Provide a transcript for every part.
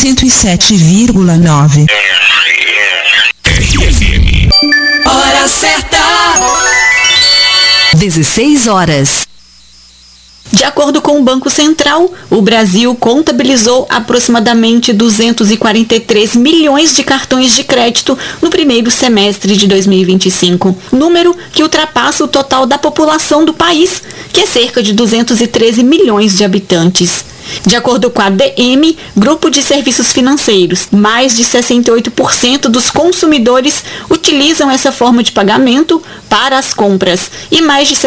107,9. Hora certa. 16 horas. De acordo com o Banco Central, o Brasil contabilizou aproximadamente 243 milhões de cartões de crédito no primeiro semestre de 2025, número que ultrapassa o total da população do país, que é cerca de 213 milhões de habitantes. De acordo com a ADM, Grupo de Serviços Financeiros, mais de 68% dos consumidores utilizam essa forma de pagamento para as compras e mais de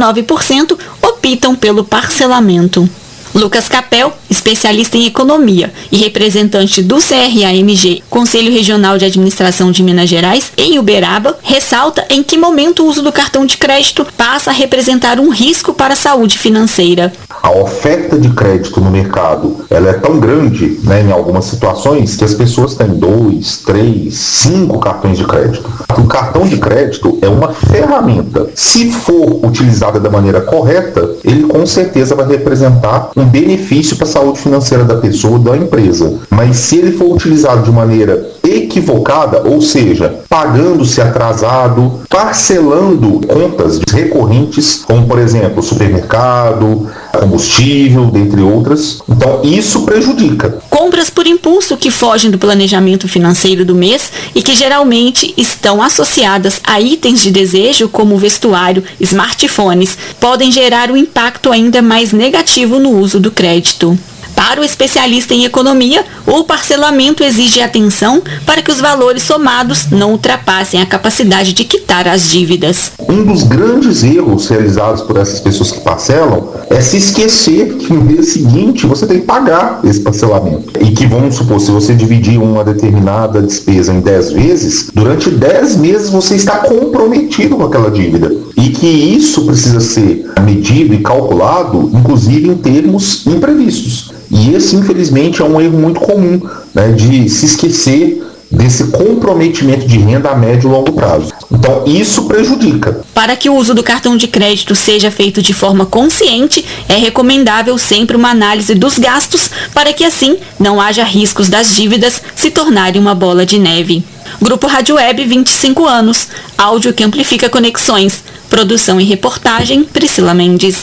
69% optam pelo parcelamento. Lucas Capel, especialista em economia e representante do CRAMG, Conselho Regional de Administração de Minas Gerais, em Uberaba, ressalta em que momento o uso do cartão de crédito passa a representar um risco para a saúde financeira. A oferta de crédito no mercado, ela é tão grande, em algumas situações, que as pessoas têm 2, 3, 5 cartões de crédito. O cartão de crédito é uma ferramenta. Se for utilizada da maneira correta, ele com certeza vai representar um benefício para a saúde financeira da pessoa, da empresa. Mas se ele for utilizado de maneira equivocada, ou seja, pagando-se atrasado, parcelando contas recorrentes, como por exemplo, supermercado, combustível, dentre outras, então isso prejudica. Compras por impulso que fogem do planejamento financeiro do mês e que geralmente estão associadas a itens de desejo como vestuário, smartphones, podem gerar um impacto ainda mais negativo no uso do crédito. Para o especialista em economia, o parcelamento exige atenção para que os valores somados não ultrapassem a capacidade de quitar as dívidas. Um dos grandes erros realizados por essas pessoas que parcelam é se esquecer que no mês seguinte você tem que pagar esse parcelamento. E que, vamos supor, se você dividir uma determinada despesa em 10 vezes, durante 10 meses você está comprometido com aquela dívida. E que isso precisa ser medido e calculado, inclusive em termos imprevistos. E esse, infelizmente, é um erro muito comum, de se esquecer desse comprometimento de renda a médio e longo prazo. Então, isso prejudica. Para que o uso do cartão de crédito seja feito de forma consciente, é recomendável sempre uma análise dos gastos para que, assim, não haja riscos das dívidas se tornarem uma bola de neve. Grupo Rádio Web, 25 anos. Áudio que amplifica conexões. Produção e reportagem, Priscila Mendes.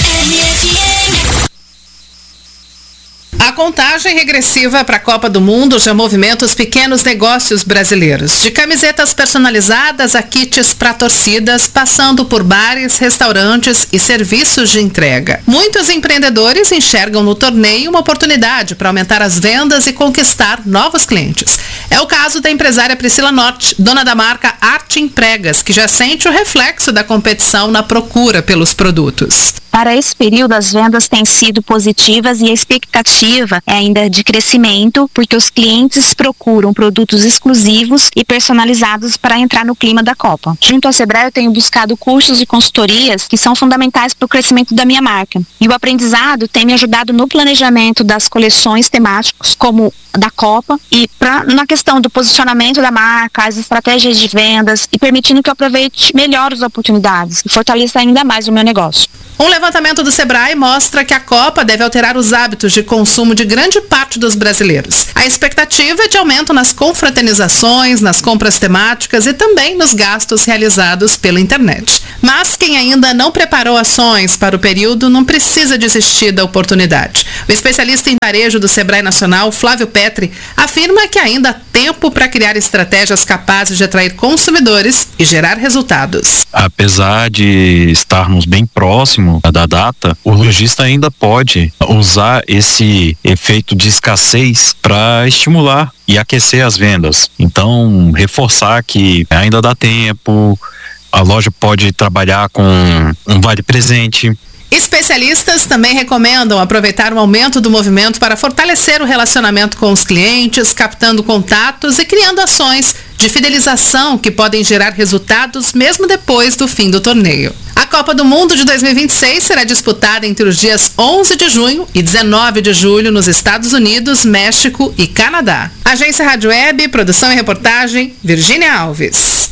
A contagem regressiva para a Copa do Mundo já movimenta os pequenos negócios brasileiros. De camisetas personalizadas a kits para torcidas, passando por bares, restaurantes e serviços de entrega. Muitos empreendedores enxergam no torneio uma oportunidade para aumentar as vendas e conquistar novos clientes. É o caso da empresária Priscila Norte, dona da marca Arte Empregas, que já sente o reflexo da competição na procura pelos produtos. Para esse período, as vendas têm sido positivas e a expectativa é ainda de crescimento, porque os clientes procuram produtos exclusivos e personalizados para entrar no clima da Copa. Junto ao Sebrae, eu tenho buscado cursos e consultorias que são fundamentais para o crescimento da minha marca. E o aprendizado tem me ajudado no planejamento das coleções temáticas, como da Copa, e na questão do posicionamento da marca, as estratégias de vendas, e permitindo que eu aproveite melhor as oportunidades e fortaleça ainda mais o meu negócio. Um levantamento do Sebrae mostra que a Copa deve alterar os hábitos de consumo de grande parte dos brasileiros. A expectativa é de aumento nas confraternizações, nas compras temáticas e também nos gastos realizados pela internet. Mas quem ainda não preparou ações para o período não precisa desistir da oportunidade. O especialista em varejo do Sebrae Nacional, Flávio Petri, afirma que ainda há tempo para criar estratégias capazes de atrair consumidores e gerar resultados. Apesar de estarmos bem próximos da data, o lojista ainda pode usar esse efeito de escassez para estimular e aquecer as vendas. Então, reforçar que ainda dá tempo, a loja pode trabalhar com um vale-presente. Especialistas também recomendam aproveitar o aumento do movimento para fortalecer o relacionamento com os clientes, captando contatos e criando ações de fidelização que podem gerar resultados mesmo depois do fim do torneio. A Copa do Mundo de 2026 será disputada entre os dias 11 de junho e 19 de julho nos Estados Unidos, México e Canadá. Agência Rádio Web, produção e reportagem, Virgínia Alves.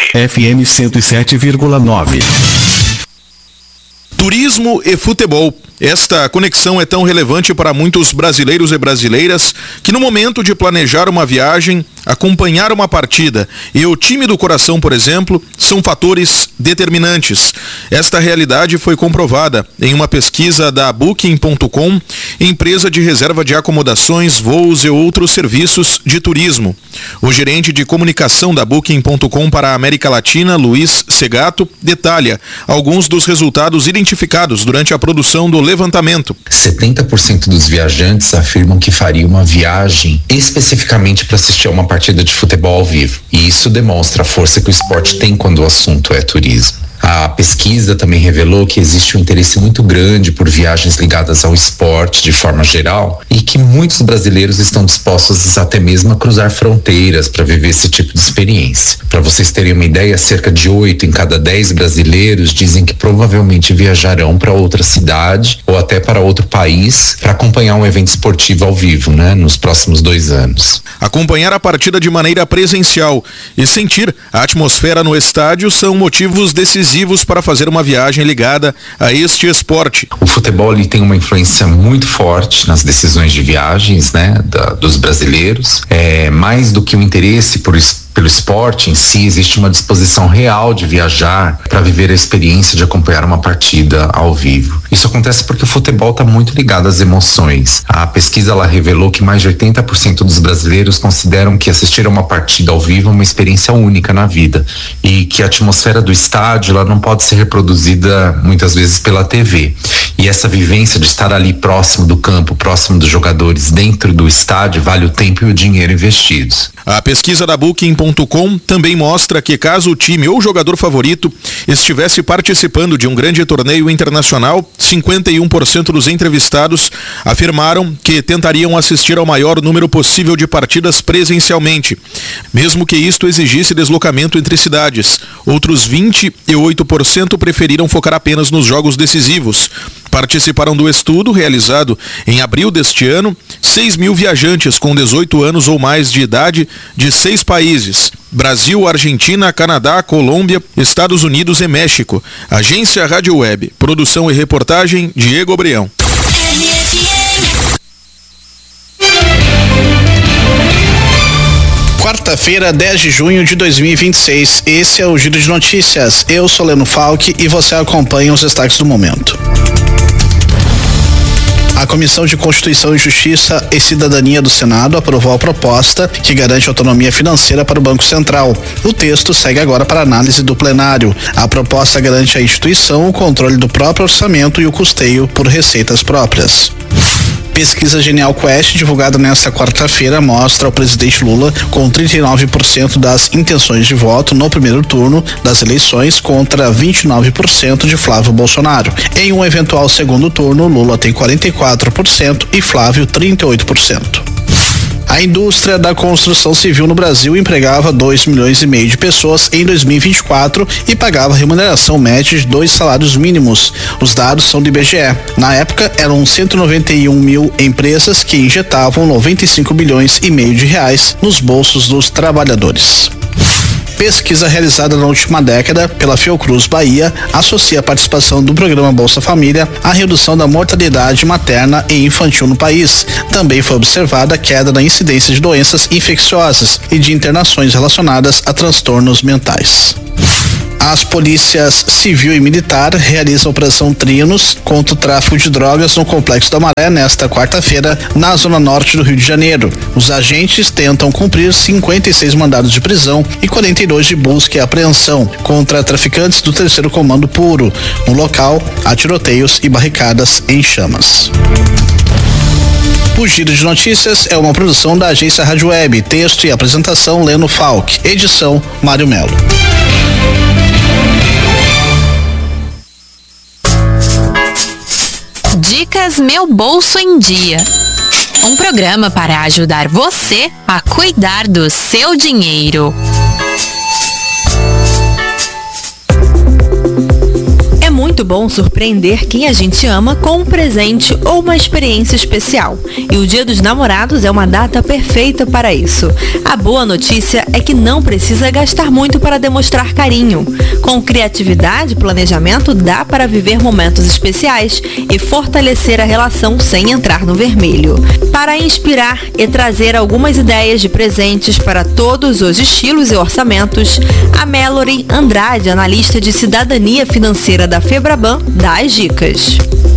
FM 107,9. Turismo e futebol. Esta conexão é tão relevante para muitos brasileiros e brasileiras que no momento de planejar uma viagem, acompanhar uma partida e o time do coração, por exemplo, são fatores determinantes. Esta realidade foi comprovada em uma pesquisa da Booking.com, empresa de reserva de acomodações, voos e outros serviços de turismo. O gerente de comunicação da Booking.com para a América Latina, Luiz Segato, detalha alguns dos resultados identificados durante a produção do levantamento. 70% dos viajantes afirmam que faria uma viagem especificamente para assistir a uma partida de futebol ao vivo. E isso demonstra a força que o esporte tem quando o assunto é turismo. A pesquisa também revelou que existe um interesse muito grande por viagens ligadas ao esporte de forma geral e que muitos brasileiros estão dispostos até mesmo a cruzar fronteiras para viver esse tipo de experiência. Para vocês terem uma ideia, cerca de 8 em cada 10 brasileiros dizem que provavelmente viajarão para outra cidade ou até para outro país para acompanhar um evento esportivo ao vivo, nos próximos 2 anos. Acompanhar a partida de maneira presencial e sentir a atmosfera no estádio são motivos decisivos para fazer uma viagem ligada a este esporte. O futebol ele tem uma influência muito forte nas decisões de viagens, dos brasileiros. Mais do que o interesse pelo esporte em si, existe uma disposição real de viajar para viver a experiência de acompanhar uma partida ao vivo. Isso acontece porque o futebol está muito ligado às emoções. A pesquisa ela revelou que mais de 80% dos brasileiros consideram que assistir a uma partida ao vivo é uma experiência única na vida e que a atmosfera do estádio ela não pode ser reproduzida muitas vezes pela TV. E essa vivência de estar ali próximo do campo, próximo dos jogadores, dentro do estádio, vale o tempo e o dinheiro investidos. A pesquisa da Booking.com também mostra que caso o time ou jogador favorito estivesse participando de um grande torneio internacional, 51% dos entrevistados afirmaram que tentariam assistir ao maior número possível de partidas presencialmente, mesmo que isto exigisse deslocamento entre cidades. Outros 28% preferiram focar apenas nos jogos decisivos. Participaram do estudo, realizado em abril deste ano, 6 mil viajantes com 18 anos ou mais de idade de 6 países: Brasil, Argentina, Canadá, Colômbia, Estados Unidos e México. Agência Rádio Web. Produção e reportagem, Diego Obreão. Quarta-feira, 10 de junho de 2026. Esse é o Giro de Notícias. Eu sou Leno Falck e você acompanha os destaques do momento. A Comissão de Constituição e Justiça e Cidadania do Senado aprovou a proposta que garante autonomia financeira para o Banco Central. O texto segue agora para análise do plenário. A proposta garante à instituição o controle do próprio orçamento e o custeio por receitas próprias. Pesquisa Genial Quest, divulgada nesta quarta-feira, mostra o presidente Lula com 39% das intenções de voto no primeiro turno das eleições contra 29% de Flávio Bolsonaro. Em um eventual segundo turno, Lula tem 44% e Flávio 38%. A indústria da construção civil no Brasil empregava 2,5 milhões de pessoas em 2024 e pagava remuneração média de 2 salários mínimos. Os dados são do IBGE. Na época, eram 191 mil empresas que injetavam 95 bilhões e meio de reais nos bolsos dos trabalhadores. Pesquisa realizada na última década pela Fiocruz Bahia associa a participação do programa Bolsa Família à redução da mortalidade materna e infantil no país. Também foi observada a queda na incidência de doenças infecciosas e de internações relacionadas a transtornos mentais. As polícias civil e militar realizam a Operação Trinos contra o tráfico de drogas no Complexo da Maré nesta quarta-feira, na zona norte do Rio de Janeiro. Os agentes tentam cumprir 56 mandados de prisão e 42 de busca e apreensão contra traficantes do 3º Comando Puro. No local, há tiroteios e barricadas em chamas. O Giro de Notícias é uma produção da Agência Rádio Web. Texto e apresentação, Leno Falck. Edição, Mário Melo. Dicas Meu Bolso em Dia. Um programa para ajudar você a cuidar do seu dinheiro. muito bom surpreender quem a gente ama com um presente ou uma experiência especial. E o Dia dos Namorados é uma data perfeita para isso. A boa notícia é que não precisa gastar muito para demonstrar carinho. Com criatividade e planejamento, dá para viver momentos especiais e fortalecer a relação sem entrar no vermelho. Para inspirar e trazer algumas ideias de presentes para todos os estilos e orçamentos, a Mallory Andrade, analista de cidadania financeira da Febraban, dá as dicas.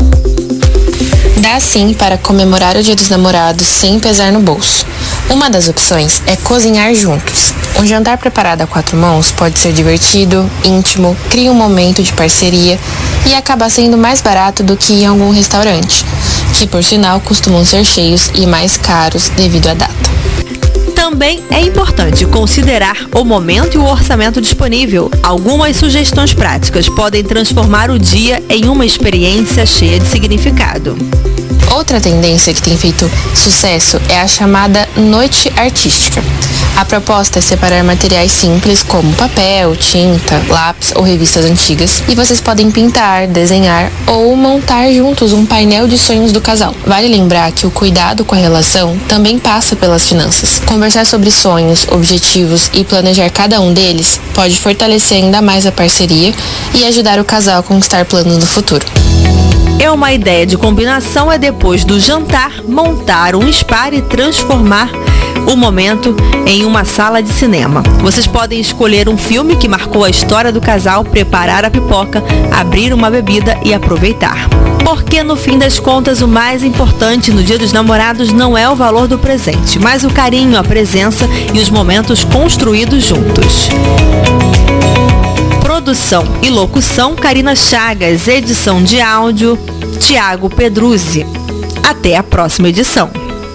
Dá sim para comemorar o Dia dos Namorados sem pesar no bolso. Uma das opções é cozinhar juntos. Um jantar preparado a 4 mãos pode ser divertido, íntimo, cria um momento de parceria e acaba sendo mais barato do que em algum restaurante, que por sinal costumam ser cheios e mais caros devido à data. Também é importante considerar o momento e o orçamento disponível. Algumas sugestões práticas podem transformar o dia em uma experiência cheia de significado. Outra tendência que tem feito sucesso é a chamada noite artística. A proposta é separar materiais simples como papel, tinta, lápis ou revistas antigas e vocês podem pintar, desenhar ou montar juntos um painel de sonhos do casal. Vale lembrar que o cuidado com a relação também passa pelas finanças. Conversar sobre sonhos, objetivos e planejar cada um deles pode fortalecer ainda mais a parceria e ajudar o casal a conquistar planos no futuro. É uma ideia de combinação é depois do jantar, montar um spa e transformar o momento em uma sala de cinema. Vocês podem escolher um filme que marcou a história do casal, preparar a pipoca, abrir uma bebida e aproveitar. Porque no fim das contas o mais importante no Dia dos Namorados não é o valor do presente, mas o carinho, a presença e os momentos construídos juntos. Produção e locução, Karina Chagas. Edição de áudio, Tiago Pedruzzi. Até a próxima edição.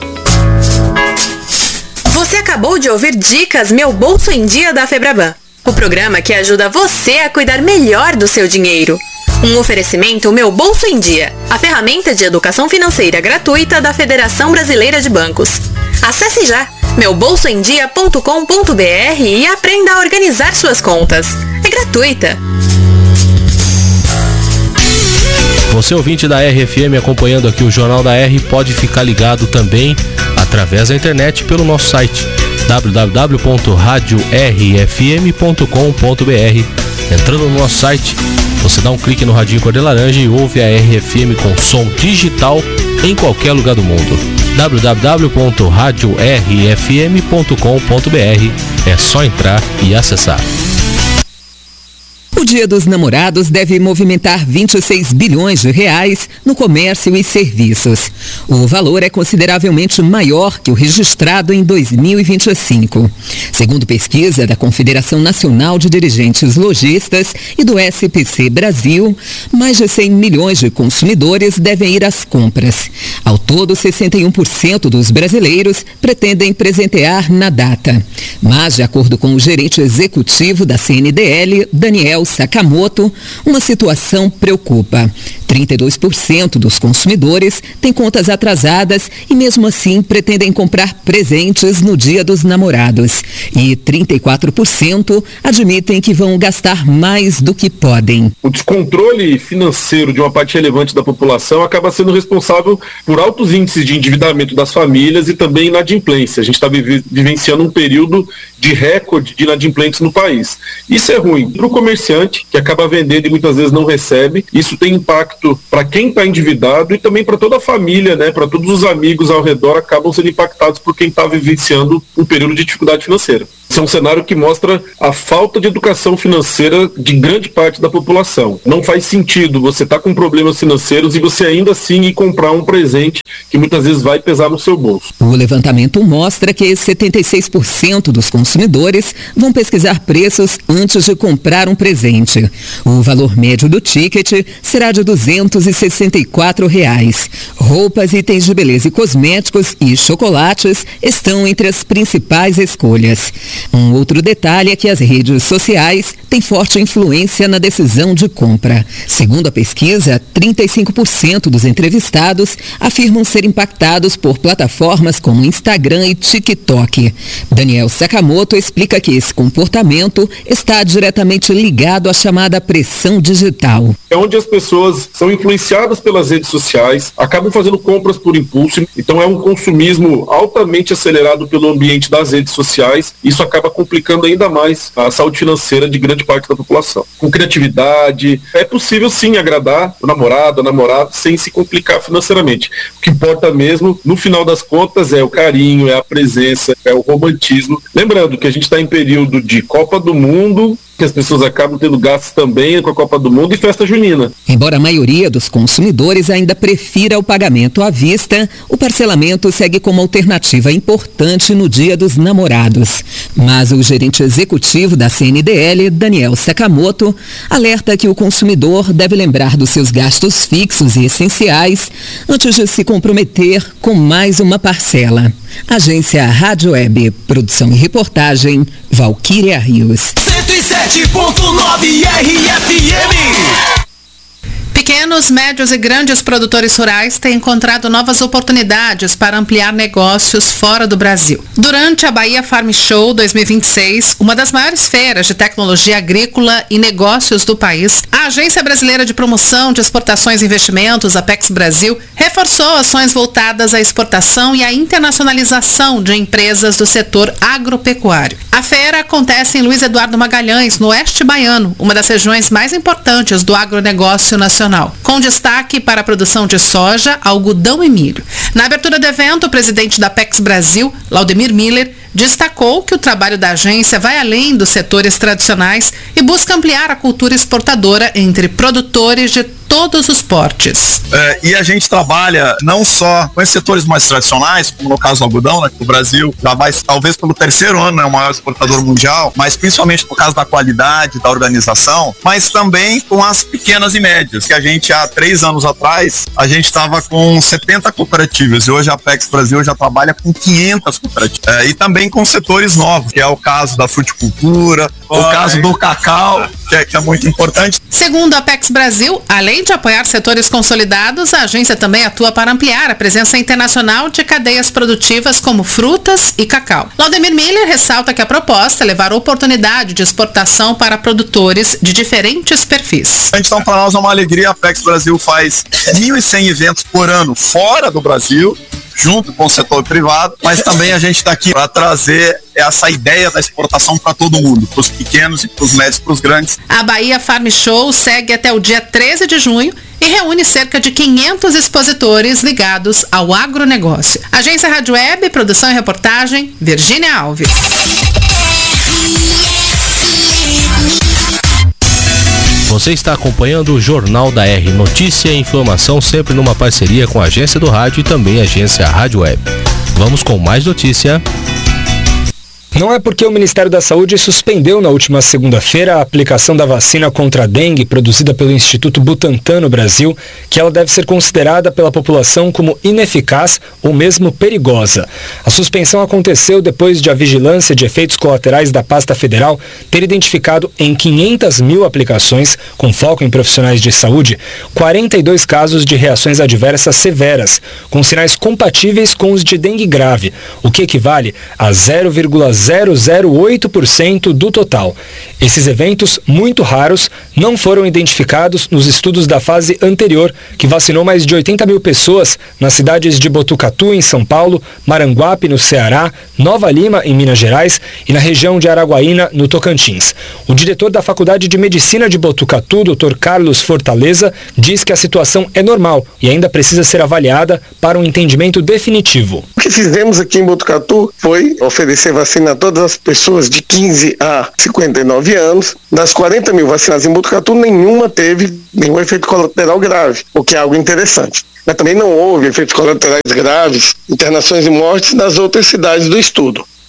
Você acabou de ouvir Dicas Meu Bolso em Dia da Febraban, o programa que ajuda você a cuidar melhor do seu dinheiro. Um oferecimento Meu Bolso em Dia, a ferramenta de educação financeira gratuita da Federação Brasileira de Bancos. Acesse já meubolsoemdia.com.br e aprenda a organizar suas contas. É gratuita. Você ouvinte da RFM acompanhando aqui o Jornal da R pode ficar ligado também através da internet pelo nosso site www.radiorfm.com.br. Entrando no nosso site, você dá um clique no radinho cor de laranja e ouve a RFM com som digital em qualquer lugar do mundo. www.radiorfm.com.br. É só entrar e acessar. O Dia dos Namorados deve movimentar 26 bilhões de reais no comércio e serviços. O valor é consideravelmente maior que o registrado em 2025. Segundo pesquisa da Confederação Nacional de Dirigentes Lojistas e do SPC Brasil, mais de 100 milhões de consumidores devem ir às compras. Ao todo, 61% dos brasileiros pretendem presentear na data. Mas, de acordo com o gerente executivo da CNDL, Daniel Sakamoto, uma situação preocupa. 32% dos consumidores têm contas atrasadas e, mesmo assim, pretendem comprar presentes no Dia dos Namorados. E 34% admitem que vão gastar mais do que podem. O descontrole financeiro de uma parte relevante da população acaba sendo responsável por altos índices de endividamento das famílias e também inadimplência. A gente está vivenciando um período de recorde de inadimplentes no país. Isso é ruim para o comerciante, que acaba vendendo e muitas vezes não recebe. Isso tem impacto para quem está endividado e também para toda a família, né? Para todos os amigos ao redor acabam sendo impactados por quem está vivenciando um período de dificuldade financeira. Isso é um cenário que mostra a falta de educação financeira de grande parte da população. Não faz sentido você estar com problemas financeiros e você ainda assim ir comprar um presente que muitas vezes vai pesar no seu bolso. O levantamento mostra que 76% dos consumidores vão pesquisar preços antes de comprar um presente. O valor médio do ticket será de R$ 264. Roupas, itens de beleza e cosméticos e chocolates estão entre as principais escolhas. Um outro detalhe é que as redes sociais têm forte influência na decisão de compra. Segundo a pesquisa, 35% dos entrevistados afirmam ser impactados por plataformas como Instagram e TikTok. Daniel Sakamoto explica que esse comportamento está diretamente ligado à chamada pressão digital. É onde as pessoas são influenciadas pelas redes sociais, acabam fazendo compras por impulso, então é um consumismo altamente acelerado pelo ambiente das redes sociais. Isso acaba complicando ainda mais a saúde financeira de grande parte da população. Com criatividade, é possível sim agradar o namorado, a namorada, sem se complicar financeiramente. O que importa mesmo, no final das contas, é o carinho, é a presença, é o romantismo. Lembrando que a gente está em período de Copa do Mundo, que as pessoas acabam tendo gastos também com a Copa do Mundo e festa junina. Embora a maioria dos consumidores ainda prefira o pagamento à vista, o parcelamento segue como alternativa importante no Dia dos Namorados. Mas o gerente executivo da CNDL, Daniel Sakamoto, alerta que o consumidor deve lembrar dos seus gastos fixos e essenciais antes de se comprometer com mais uma parcela. Agência Rádio Web, produção e reportagem, Valquíria Rios. 107.9 RFM. Pequenos, médios e grandes produtores rurais têm encontrado novas oportunidades para ampliar negócios fora do Brasil. Durante a Bahia Farm Show 2026, uma das maiores feiras de tecnologia agrícola e negócios do país, a Agência Brasileira de Promoção de Exportações e Investimentos, Apex Brasil, reforçou ações voltadas à exportação e à internacionalização de empresas do setor agropecuário. A feira acontece em Luiz Eduardo Magalhães, no oeste baiano, uma das regiões mais importantes do agronegócio nacional, com destaque para a produção de soja, algodão e milho. Na abertura do evento, o presidente da Apex Brasil, Laudemir Miller, destacou que o trabalho da agência vai além dos setores tradicionais e busca ampliar a cultura exportadora entre produtores de todos os portes. E a gente trabalha não só com esses setores mais tradicionais, como no caso do algodão, né, que o Brasil já vai, talvez pelo terceiro ano, é o maior exportador mundial, mas principalmente por causa da qualidade, da organização, mas também com as pequenas e médias, que a gente há 3 anos atrás, a gente estava com 70 cooperativas, e hoje a Apex Brasil já trabalha com 500 cooperativas. E também com setores novos, que é o caso da fruticultura, o caso do cacau, que é muito importante. Segundo a Apex Brasil, além de apoiar setores consolidados, a agência também atua para ampliar a presença internacional de cadeias produtivas como frutas e cacau. Laudemir Miller ressalta que a proposta é levar oportunidade de exportação para produtores de diferentes perfis. Então, para nós é uma alegria. A Apex Brasil faz 1.100 eventos por ano fora do Brasil, junto com o setor privado, mas também a gente está aqui para trazer essa ideia da exportação para todo mundo, para os pequenos e para os médios, para os grandes. A Bahia Farm Show segue até o dia 13 de junho e reúne cerca de 500 expositores ligados ao agronegócio. Agência Rádio Web, produção e reportagem, Virgínia Alves. Você está acompanhando o Jornal da R, notícia e informação sempre numa parceria com a Agência do Rádio e também a Agência Rádio Web. Vamos com mais notícia. Não é porque o Ministério da Saúde suspendeu na última segunda-feira a aplicação da vacina contra a dengue produzida pelo Instituto Butantan no Brasil que ela deve ser considerada pela população como ineficaz ou mesmo perigosa. A suspensão aconteceu depois de a Vigilância de Efeitos Colaterais da Pasta Federal ter identificado em 500 mil aplicações, com foco em profissionais de saúde, 42 casos de reações adversas severas, com sinais compatíveis com os de dengue grave, o que equivale a 0,008% do total. Esses eventos, muito raros, não foram identificados nos estudos da fase anterior, que vacinou mais de 80 mil pessoas nas cidades de Botucatu, em São Paulo, Maranguape, no Ceará, Nova Lima, em Minas Gerais, e na região de Araguaína, no Tocantins. O diretor da Faculdade de Medicina de Botucatu, Dr. Carlos Fortaleza, diz que a situação é normal e ainda precisa ser avaliada para um entendimento definitivo. O que fizemos aqui em Botucatu foi oferecer vacina a todas as pessoas de 15 a 59 anos. Das 40 mil vacinadas em Botucatu, nenhuma teve nenhum efeito colateral grave, o que é algo interessante. Mas também não houve efeitos colaterais graves, internações e mortes nas outras cidades do estudo.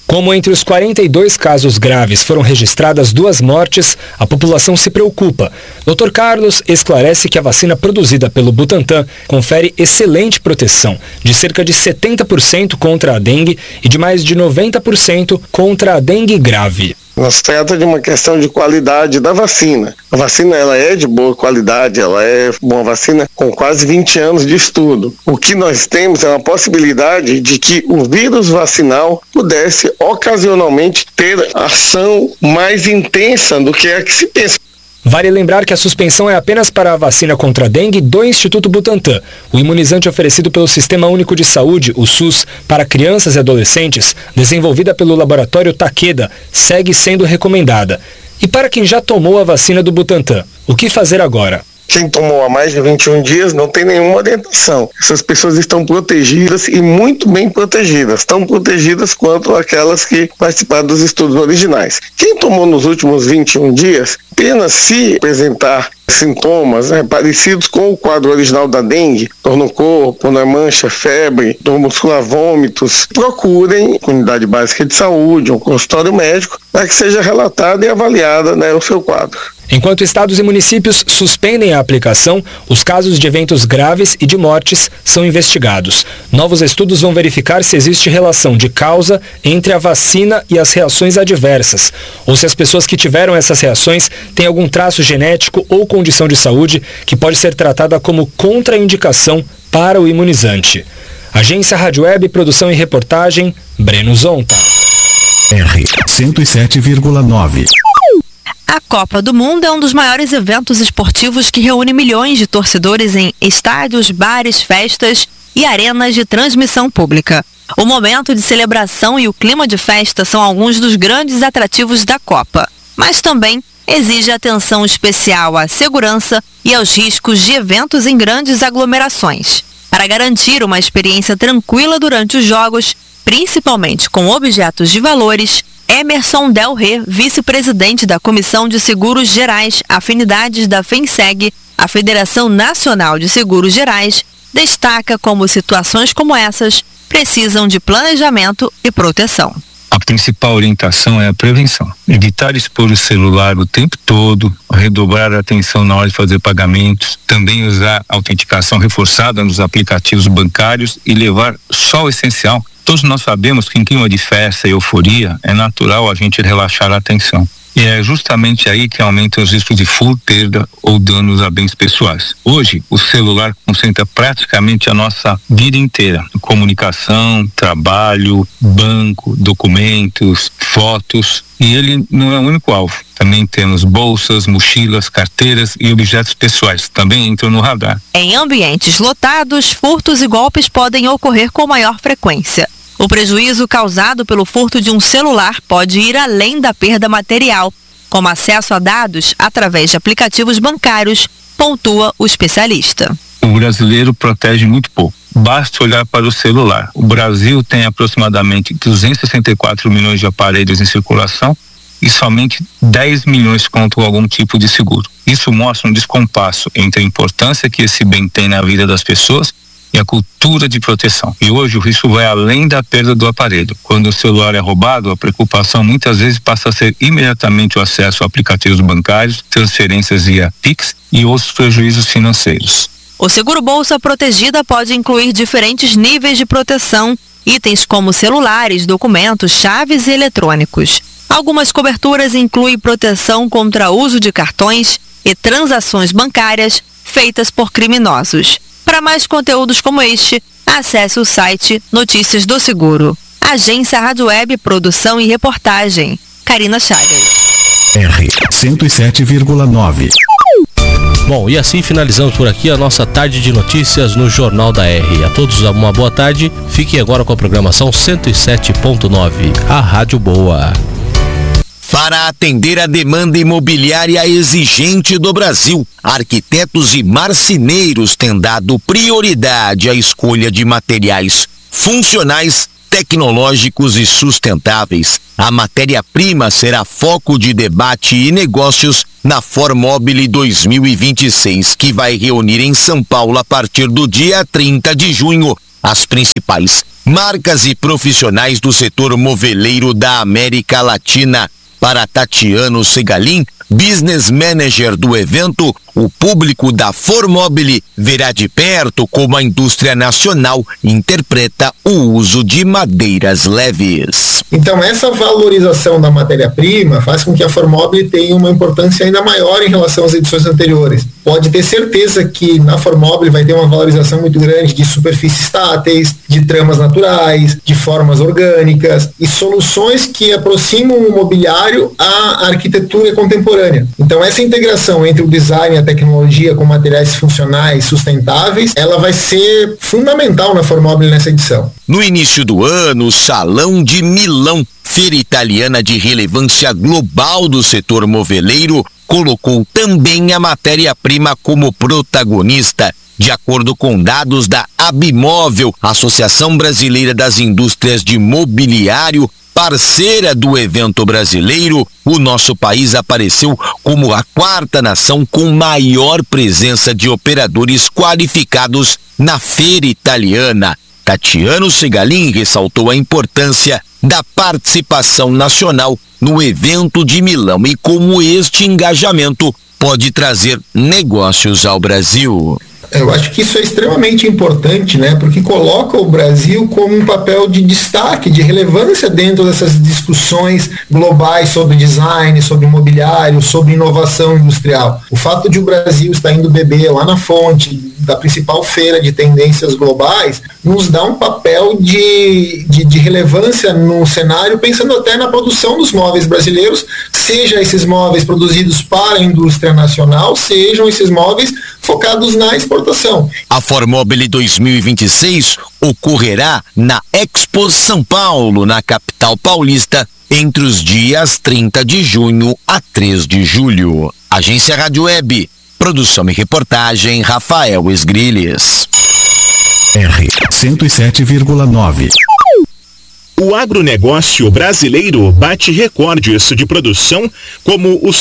Como entre os 42 casos graves foram registradas 2 mortes, a população se preocupa. Dr. Carlos esclarece que a vacina produzida pelo Butantan confere excelente proteção, de cerca de 70% contra a dengue e de mais de 90% contra a dengue grave. Nós trata de uma questão de qualidade da vacina. A vacina ela é de boa qualidade, ela é uma vacina com quase 20 anos de estudo. O que nós temos é uma possibilidade de que o vírus vacinal pudesse ocasionalmente ter ação mais intensa do que a que se pensa. Vale lembrar que a suspensão é apenas para a vacina contra a dengue do Instituto Butantan. O imunizante oferecido pelo Sistema Único de Saúde, o SUS, para crianças e adolescentes, desenvolvida pelo laboratório Takeda, segue sendo recomendada. E para quem já tomou a vacina do Butantan, o que fazer agora? Quem tomou há mais de 21 dias não tem nenhuma orientação. Essas pessoas estão protegidas e muito bem protegidas. Tão protegidas quanto aquelas que participaram dos estudos originais. Quem tomou nos últimos 21 dias, apenas se apresentar sintomas parecidos com o quadro original da dengue, dor no corpo, mancha, febre, dor muscular, vômitos, procurem a unidade básica de saúde, um consultório médico, para que seja relatada e avaliada o seu quadro. Enquanto estados e municípios suspendem a aplicação, os casos de eventos graves e de mortes são investigados. Novos estudos vão verificar se existe relação de causa entre a vacina e as reações adversas, ou se as pessoas que tiveram essas reações têm algum traço genético ou condição de saúde que pode ser tratada como contraindicação para o imunizante. Agência Rádio Web, produção e reportagem, Breno Zonta. R 107,9. A Copa do Mundo é um dos maiores eventos esportivos que reúne milhões de torcedores em estádios, bares, festas e arenas de transmissão pública. O momento de celebração e o clima de festa são alguns dos grandes atrativos da Copa, mas também exige atenção especial à segurança e aos riscos de eventos em grandes aglomerações. Para garantir uma experiência tranquila durante os jogos, principalmente com objetos de valores, Emerson Del Rey, vice-presidente da Comissão de Seguros Gerais, Afinidades da FENSEG, a Federação Nacional de Seguros Gerais, destaca como situações como essas precisam de planejamento e proteção. A principal orientação é a prevenção. Evitar expor o celular o tempo todo, redobrar a atenção na hora de fazer pagamentos, também usar autenticação reforçada nos aplicativos bancários e levar só o essencial. Todos nós sabemos que em clima de festa e euforia é natural a gente relaxar a atenção. E é justamente aí que aumentam os riscos de furto, perda ou danos a bens pessoais. Hoje, o celular concentra praticamente a nossa vida inteira. Comunicação, trabalho, banco, documentos, fotos. E ele não é o único alvo. Também temos bolsas, mochilas, carteiras e objetos pessoais. Também entram no radar. Em ambientes lotados, furtos e golpes podem ocorrer com maior frequência. O prejuízo causado pelo furto de um celular pode ir além da perda material, como acesso a dados através de aplicativos bancários, pontua o especialista. O brasileiro protege muito pouco. Basta olhar para o celular. O Brasil tem aproximadamente 264 milhões de aparelhos em circulação e somente 10 milhões contam algum tipo de seguro. Isso mostra um descompasso entre a importância que esse bem tem na vida das pessoas e a cultura de proteção. E hoje o risco vai além da perda do aparelho. Quando o celular é roubado, a preocupação muitas vezes passa a ser imediatamente o acesso a aplicativos bancários, transferências via Pix e outros prejuízos financeiros. O seguro bolsa protegida pode incluir diferentes níveis de proteção, itens como celulares, documentos, chaves e eletrônicos. Algumas coberturas incluem proteção contra uso de cartões e transações bancárias feitas por criminosos. Para mais conteúdos como este, acesse o site Notícias do Seguro. Agência Rádio Web, produção e reportagem. Karina Chagas. R 107,9. Bom, e assim finalizamos por aqui a nossa tarde de notícias no Jornal da R. A todos uma boa tarde. Fiquem agora com a programação 107.9, a Rádio Boa. Para atender a demanda imobiliária exigente do Brasil, arquitetos e marceneiros têm dado prioridade à escolha de materiais funcionais, tecnológicos e sustentáveis. A matéria-prima será foco de debate e negócios na Formobile 2026, que vai reunir em São Paulo a partir do dia 30 de junho as principais marcas e profissionais do setor moveleiro da América Latina. Para Tatiano Segalim, business manager do evento, o público da Formobile verá de perto como a indústria nacional interpreta o uso de madeiras leves. Então, essa valorização da matéria-prima faz com que a Formobile tenha uma importância ainda maior em relação às edições anteriores. Pode ter certeza que na Formobile vai ter uma valorização muito grande de superfícies táteis, de tramas naturais, de formas orgânicas e soluções que aproximam o mobiliário à arquitetura contemporânea. Então, essa integração entre o design e a tecnologia com materiais funcionais, sustentáveis, ela vai ser fundamental na Formobile nessa edição. No início do ano, o Salão de Milão, feira italiana de relevância global do setor moveleiro, colocou também a matéria-prima como protagonista. De acordo com dados da Abimóvel, Associação Brasileira das Indústrias de Mobiliário, parceira do evento brasileiro, o nosso país apareceu como a quarta nação com maior presença de operadores qualificados na feira italiana. Tatiano Segalim ressaltou a importância da participação nacional no evento de Milão e como este engajamento pode trazer negócios ao Brasil. Eu acho que isso é extremamente importante, né? Porque coloca o Brasil como um papel de destaque, de relevância dentro dessas discussões globais sobre design, sobre imobiliário, sobre inovação industrial. O fato de o Brasil estar indo beber lá na fonte da principal feira de tendências globais nos dá um papel de relevância no cenário, pensando até na produção dos móveis brasileiros, seja esses móveis produzidos para a indústria nacional, sejam esses móveis focados na exportação. A Formobile 2026 ocorrerá na Expo São Paulo, na capital paulista, entre os dias 30 de junho a 3 de julho. Agência Rádio Web, produção e reportagem Rafael Esgrilles. R 107,9. O agronegócio brasileiro bate recordes de produção, como os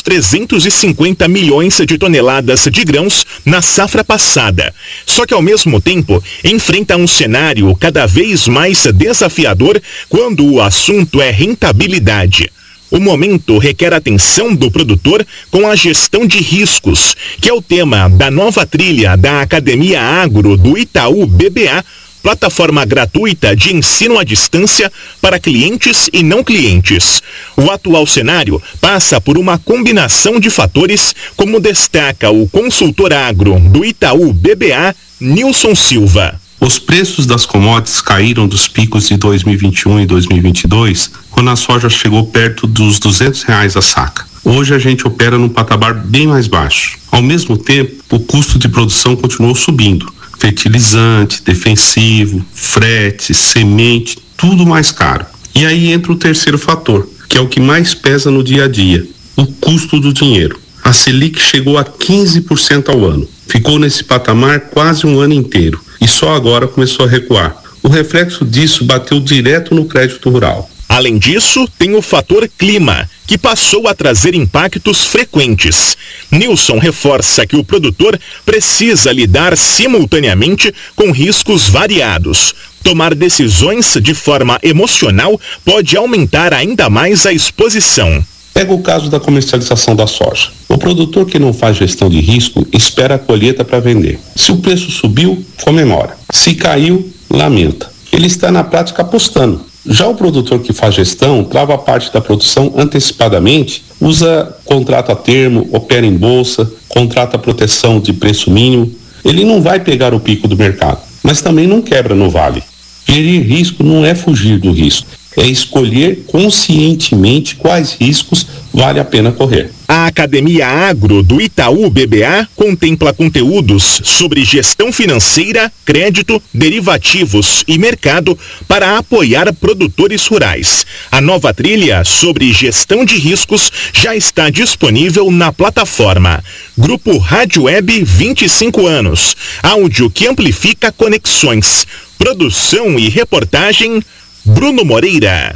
350 milhões de toneladas de grãos na safra passada. Só que, ao mesmo tempo, enfrenta um cenário cada vez mais desafiador quando o assunto é rentabilidade. O momento requer atenção do produtor com a gestão de riscos, que é o tema da nova trilha da Academia Agro do Itaú BBA, plataforma gratuita de ensino à distância para clientes e não clientes. O atual cenário passa por uma combinação de fatores, como destaca o consultor agro do Itaú BBA, Nilson Silva. Os preços das commodities caíram dos picos de 2021 e 2022, quando a soja chegou perto dos R$200 a saca. Hoje a gente opera num patamar bem mais baixo. Ao mesmo tempo, o custo de produção continuou subindo. Fertilizante, defensivo, frete, semente, tudo mais caro. E aí entra o terceiro fator, que é o que mais pesa no dia a dia, o custo do dinheiro. A Selic chegou a 15% ao ano. Ficou nesse patamar quase um ano inteiro e só agora começou a recuar. O reflexo disso bateu direto no crédito rural. Além disso, tem o fator clima, que passou a trazer impactos frequentes. Nilson reforça que o produtor precisa lidar simultaneamente com riscos variados. Tomar decisões de forma emocional pode aumentar ainda mais a exposição. Pega o caso da comercialização da soja. O produtor que não faz gestão de risco espera a colheita para vender. Se o preço subiu, comemora. Se caiu, lamenta. Ele está na prática apostando. Já o produtor que faz gestão, trava parte da produção antecipadamente, usa contrato a termo, opera em bolsa, contrata proteção de preço mínimo. Ele não vai pegar o pico do mercado, mas também não quebra no vale. Gerir risco não é fugir do risco, é escolher conscientemente quais riscos vale a pena correr. A Academia Agro do Itaú BBA contempla conteúdos sobre gestão financeira, crédito, derivativos e mercado para apoiar produtores rurais. A nova trilha sobre gestão de riscos já está disponível na plataforma. Grupo Rádio Web 25 anos. Áudio que amplifica conexões. Produção e reportagem, Bruno Moreira.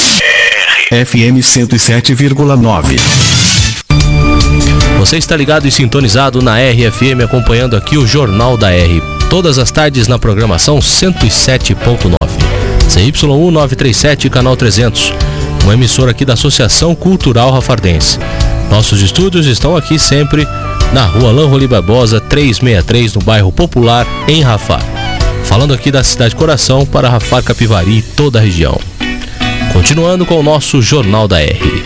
FM 107,9. Você está ligado e sintonizado na RFM, acompanhando aqui o Jornal da R. Todas as tardes na programação 107.9. CY1 937, canal 300, uma emissora aqui da Associação Cultural Rafardense. Nossos estúdios estão aqui sempre na rua Lanroli Barbosa 363, no bairro Popular, em Rafar. Falando aqui da cidade coração para Rafar, Capivari e toda a região. Continuando com o nosso Jornal da R.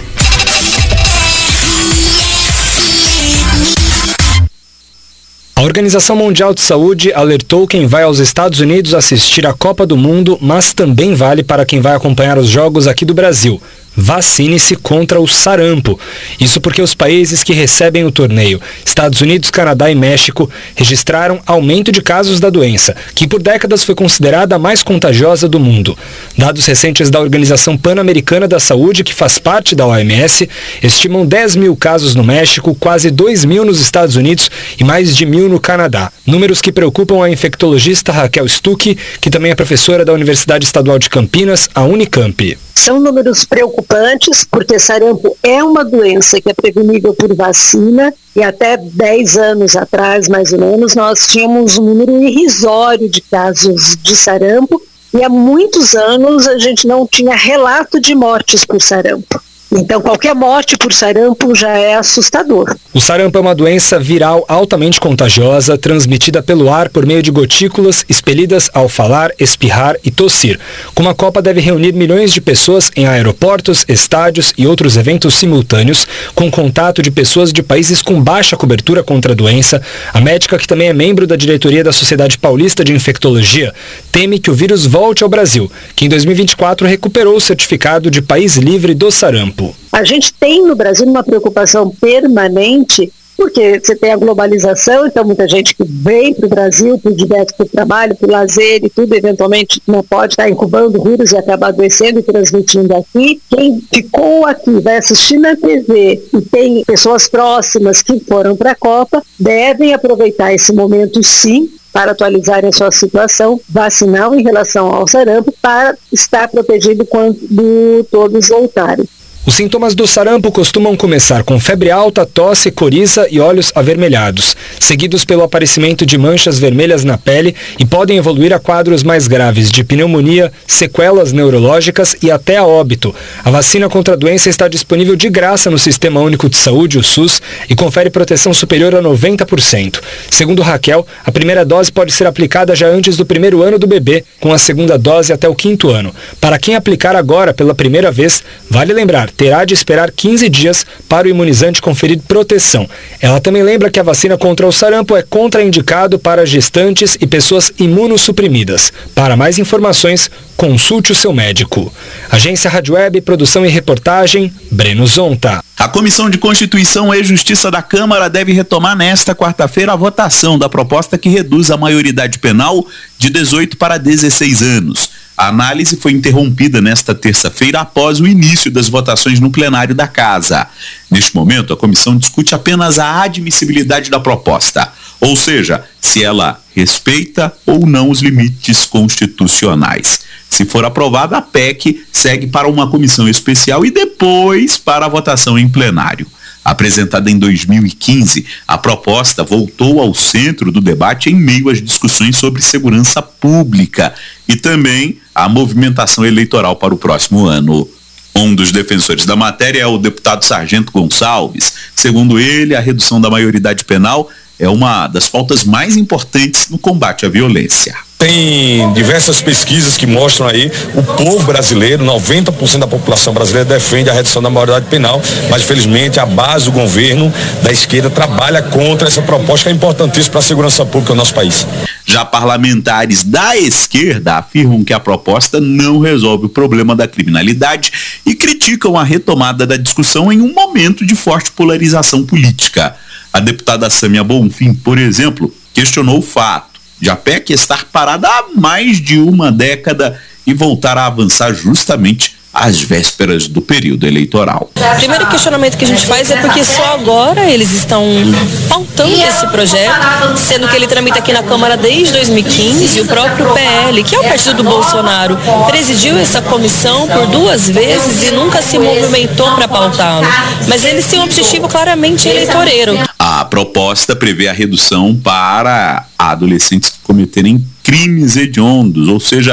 A Organização Mundial de Saúde alertou quem vai aos Estados Unidos assistir à Copa do Mundo, mas também vale para quem vai acompanhar os jogos aqui do Brasil. Vacine-se contra o sarampo. Isso porque os países que recebem o torneio, Estados Unidos, Canadá e México, registraram aumento de casos da doença, que por décadas foi considerada a mais contagiosa do mundo. Dados recentes da Organização Pan-Americana da Saúde, que faz parte da OMS, estimam 10 mil casos no México, quase 2 mil nos Estados Unidos e mais de 1.000 no Canadá. Números que preocupam a infectologista Raquel Stuck, que também é professora da Universidade Estadual de Campinas, a Unicamp. São números preocupantes, porque sarampo é uma doença que é prevenível por vacina, e até 10 anos atrás, mais ou menos, nós tínhamos um número irrisório de casos de sarampo, e há muitos anos a gente não tinha relato de mortes por sarampo. Então, qualquer morte por sarampo já é assustador. O sarampo é uma doença viral altamente contagiosa, transmitida pelo ar por meio de gotículas expelidas ao falar, espirrar e tossir. Como a Copa deve reunir milhões de pessoas em aeroportos, estádios e outros eventos simultâneos, com contato de pessoas de países com baixa cobertura contra a doença, a médica, que também é membro da diretoria da Sociedade Paulista de Infectologia, teme que o vírus volte ao Brasil, que em 2024 recuperou o certificado de país livre do sarampo. A gente tem no Brasil uma preocupação permanente, porque você tem a globalização, então muita gente que vem para o Brasil por diversos trabalho, por lazer e tudo, eventualmente não pode estar incubando o vírus e acabar adoecendo e transmitindo aqui. Quem ficou aqui, vai assistir na TV e tem pessoas próximas que foram para a Copa, devem aproveitar esse momento sim, para atualizarem a sua situação vacinal em relação ao sarampo, para estar protegido quando todos voltarem. Os sintomas do sarampo costumam começar com febre alta, tosse, coriza e olhos avermelhados, seguidos pelo aparecimento de manchas vermelhas na pele, e podem evoluir a quadros mais graves de pneumonia, sequelas neurológicas e até a óbito. A vacina contra a doença está disponível de graça no Sistema Único de Saúde, o SUS, e confere proteção superior a 90%. Segundo Raquel, a primeira dose pode ser aplicada já antes do primeiro ano do bebê, com a segunda dose até o 5º ano. Para quem aplicar agora pela primeira vez, vale lembrar, terá de esperar 15 dias para o imunizante conferir proteção. Ela também lembra que a vacina contra o sarampo é contraindicado para gestantes e pessoas imunossuprimidas. Para mais informações, consulte o seu médico. Agência Rádio Web, produção e reportagem, Breno Zonta. A Comissão de Constituição e Justiça da Câmara deve retomar nesta quarta-feira a votação da proposta que reduz a maioridade penal de 18 para 16 anos. A análise foi interrompida nesta terça-feira após o início das votações no plenário da Casa. Neste momento, a comissão discute apenas a admissibilidade da proposta, ou seja, se ela respeita ou não os limites constitucionais. Se for aprovada, a PEC segue para uma comissão especial e depois para a votação em plenário. Apresentada em 2015, a proposta voltou ao centro do debate em meio às discussões sobre segurança pública e também a movimentação eleitoral para o próximo ano. Um dos defensores da matéria é o deputado Sargento Gonçalves. Segundo ele, a redução da maioridade penal é uma das pautas mais importantes no combate à violência. Tem diversas pesquisas que mostram aí o povo brasileiro, 90% da população brasileira defende a redução da maioridade penal, mas infelizmente a base do governo da esquerda trabalha contra essa proposta que é importantíssima para a segurança pública do nosso país. Já parlamentares da esquerda afirmam que a proposta não resolve o problema da criminalidade e criticam a retomada da discussão em um momento de forte polarização política. A deputada Sâmia Bonfim, por exemplo, questionou o fato de a PEC estar parada há mais de uma década e voltar a avançar justamente às vésperas do período eleitoral. O primeiro questionamento que a gente faz é porque só agora eles estão pautando esse projeto, sendo que ele tramita aqui na Câmara desde 2015, e o próprio PL, que é o partido do Bolsonaro, presidiu essa comissão por 2 vezes e nunca se movimentou para pautá-lo. Mas eles têm um objetivo claramente eleitoreiro. A proposta prevê a redução para adolescentes que cometerem crimes hediondos, ou seja,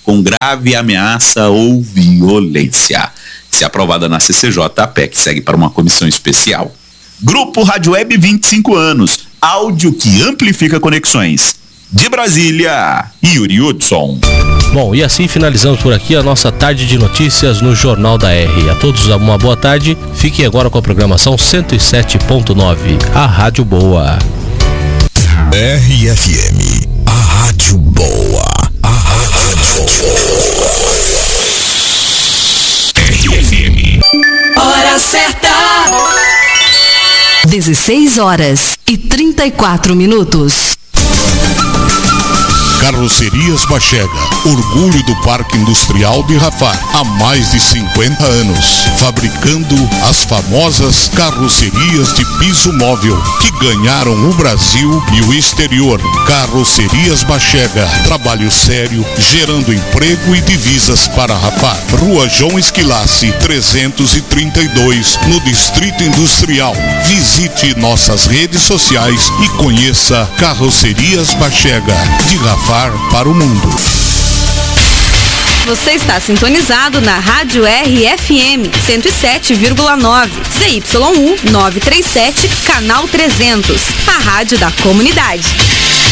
com grave ameaça ou violência. Se aprovada na CCJ, a PEC segue para uma comissão especial. Grupo Rádio Web 25 anos, áudio que amplifica conexões. De Brasília, Yuri Hudson. Bom, e assim finalizamos por aqui a nossa tarde de notícias no Jornal da R. A todos uma boa tarde. Fiquem agora com a programação 107.9, a Rádio Boa. RFM, a Rádio Boa. A Rádio Boa. RFM. Hora certa. 16h34. Carrocerias Bachega, orgulho do Parque Industrial de Rafar, há mais de 50 anos, fabricando as famosas carrocerias de piso móvel, que ganharam o Brasil e o exterior. Carrocerias Bachega, trabalho sério, gerando emprego e divisas para Rafar. Rua João Esquilace, 332, no Distrito Industrial. Visite nossas redes sociais e conheça Carrocerias Bachega, de Rafar para o mundo. Você está sintonizado na Rádio RFM 107,9, CYU 937, canal 300, a rádio da comunidade.